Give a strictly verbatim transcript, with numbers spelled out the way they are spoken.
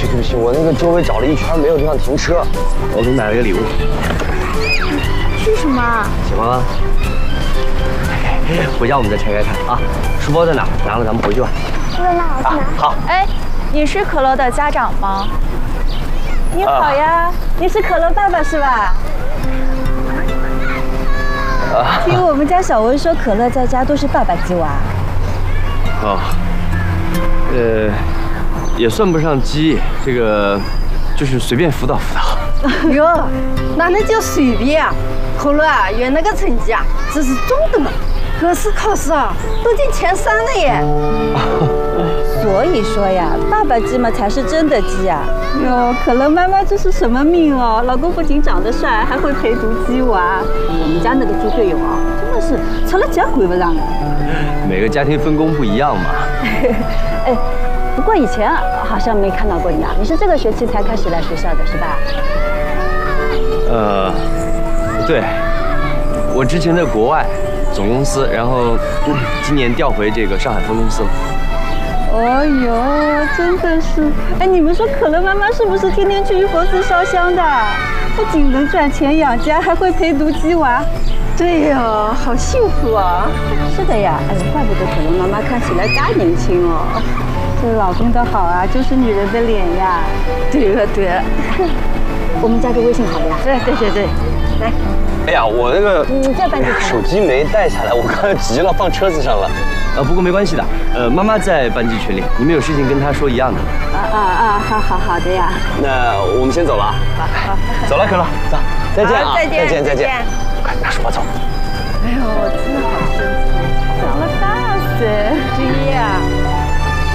起，对不起，我那个周围找了一圈没有地方停车，我给你买了个礼物。 是什么？ 喜欢吗？回家我们再拆开看啊。书包在哪？拿了咱们回去吧。 我拿，我去拿。 好。 哎，你是可乐的家长吗？你好呀，啊、你是可乐爸爸是吧？啊、听我们家小文说，可乐在家都是爸爸鸡娃。 哦，呃，也算不上鸡，这个就是随便辅导辅导。 哟，哪能叫随便啊？可乐啊，原来个成绩啊，只是中等嘛。可是考试啊，都进前三了耶。 所以说呀，爸爸鸡嘛才是真的鸡啊。哟，可乐妈妈这是什么命哦？老公不仅长得帅，还会陪读鸡娃。我们家那个猪队友啊，真的是吃了脚鬼不让的。 每个家庭分工不一样嘛。 哎，不过以前啊，好像没看到过你啊。你是这个学期才开始来学校的是吧？ 呃，对，我之前在国外总公司，然后、嗯、今年调回这个上海分公司了。 哦哟，真的是！哎，你们说可乐妈妈是不是天天去佛寺烧香的？不仅能赚钱养家，还会陪读鸡娃。 对呀，好幸福啊！ 是的呀，哎，怪不得可乐妈妈看起来嘎年轻哦。这老公的好啊，就是女人的脸呀。 对了对了， 我们加个微信好了呀。 对对对对，来。 哎呀，我那个你在班级手机没带下来，我刚才急了，放车子上了。呃，不过没关系的，呃，妈妈在班级群里，你们有事情跟她说一样的。 啊啊啊，好好好的呀。 那我们先走了啊。 好好， 走了，可乐，走，再见啊， 再见， 再见，再见。快拿书包走。 哎呦，真的好神奇，长了大噻，对呀。